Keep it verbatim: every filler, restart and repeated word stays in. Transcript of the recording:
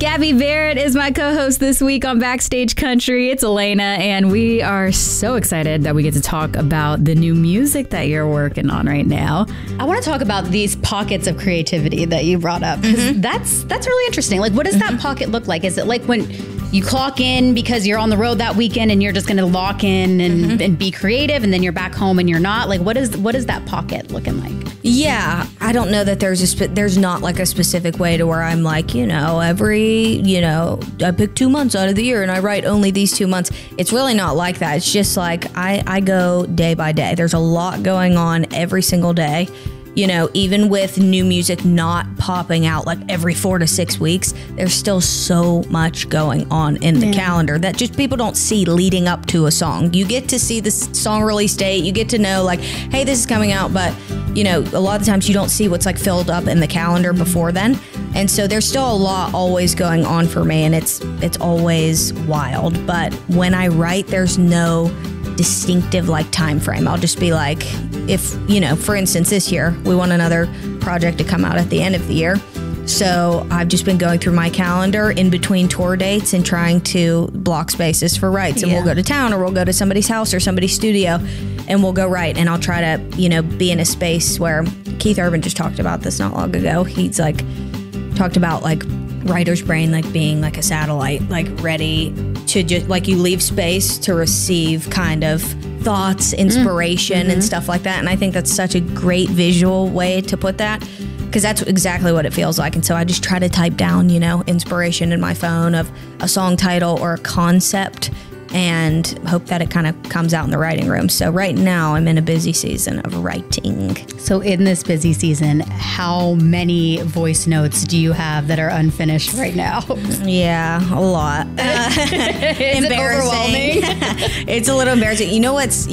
Gabby Barrett is my co-host this week on Backstage Country. It's Elena, and we are so excited that we get to talk about the new music that you're working on right now. I want to talk about these pockets of creativity that you brought up. Mm-hmm. That's that's really interesting. Like, what does mm-hmm. that pocket look like? Is it like when you clock in because you're on the road that weekend and you're just going to lock in and, mm-hmm. and be creative, and then you're back home and you're not? Like, what is what is that pocket looking like? Yeah, I don't know that there's a spe- there's not like a specific way to where I'm like, you know, every, you know, I pick two months out of the year and I write only these two months. It's really not like that. It's just like I, I go day by day. There's a lot going on every single day. You know, even with new music not popping out like every four to six weeks, there's still so much going on in the yeah. calendar that just people don't see leading up to a song. You get to see the song release date. You get to know like, hey, this is coming out. But, you know, a lot of times you don't see what's like filled up in the calendar before then. And so there's still a lot always going on for me, and it's it's always wild. But when I write, there's no distinctive like time frame. I'll just be like, if, you know, for instance, this year we want another project to come out at the end of the year. So I've just been going through my calendar in between tour dates and trying to block spaces for writes. And yeah. we'll go to town, or we'll go to somebody's house or somebody's studio, and we'll go write. And I'll try to, you know, be in a space where Keith Urban just talked about this not long ago. He's like, talked about like writer's brain like being like a satellite, like ready to just like you leave space to receive kind of thoughts, inspiration, mm-hmm. and stuff like that. And I think that's such a great visual way to put that, because that's exactly what it feels like. And so I just try to type down, you know, inspiration in my phone of a song title or a concept, and hope that it kind of comes out in the writing room. So right now I'm in a busy season of writing. So in this busy season, how many voice notes do you have that are unfinished right now? Yeah, a lot. Uh, Is it overwhelming? It's a little embarrassing. You know what's